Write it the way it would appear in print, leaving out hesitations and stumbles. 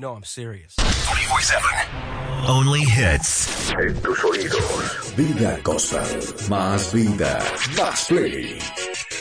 No, I'm serious. 24/7. Only hits. En tus oídos. Vida Gospel. Más vida. Más play.